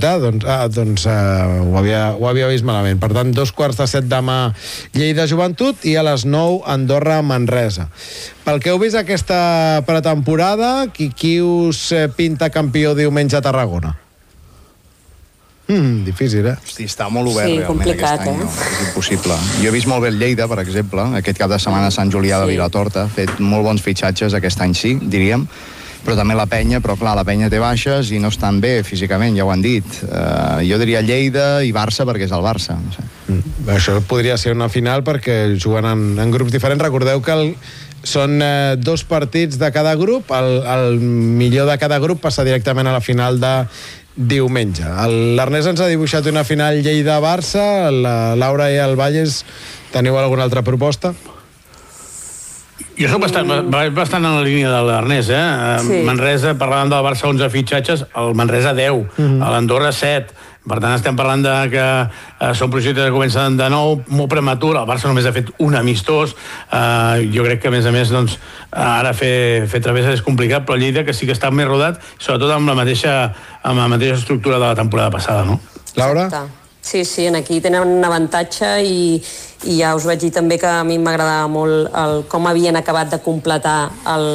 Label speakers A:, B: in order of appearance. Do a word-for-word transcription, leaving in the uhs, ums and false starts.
A: Ah, doncs, ah, doncs uh, ho, havia, ho havia vist malament. Per tant, dos quarts de set demà Lleida Joventut i a les nou Andorra Manresa. Pel que heu vist aquesta pretemporada, qui, qui us pinta campió diumenge a Tarragona? Mm, difícil, eh?
B: Hosti, està molt obert,
C: sí,
B: realment,
C: complicat,
B: aquest any.
C: eh?
B: No? És impossible. Jo he vist molt bé el Lleida, per exemple, aquest cap de setmana a Sant Julià de
C: Sí.
B: Vilatorta, ha fet molt bons fitxatges aquest any, sí, diríem, però també la penya, però clar, la penya té baixes i no estan bé físicament, ja ho han dit. Uh, jo diria Lleida i Barça perquè és el Barça. No sé.
A: Mm. Això podria ser una final perquè juguen en, en grups diferents. Recordeu que el, són eh, dos partits de cada grup, el, el millor de cada grup passa directament a la final de diumenge. L'Ernest ens ha dibuixat una final Lleida-Barça, la Laura i el Valles teniu alguna altra proposta?
D: Jo soc bastant, bastant en la línia de l'Ernest, eh?
C: Sí.
D: Manresa, parlàvem del Barça onze fitxatges, el Manresa deu,
A: Mhm.
D: a l'Andorra set. Per tant, estem parlant de que eh, són projectes que comencen de nou, molt prematur. El Barça només ha fet un amistós. Eh, jo crec que, a més a més, doncs, ara fer, fer travessa és complicat, però Lleida que sí que està més rodat, sobretot amb la mateixa, amb la mateixa estructura de la temporada passada, no?
A: Laura?
C: Exacte. Sí, sí, en aquí tenen un avantatge i, i ja us vaig dir també que a mi m'agradava molt el, com havien acabat de completar el,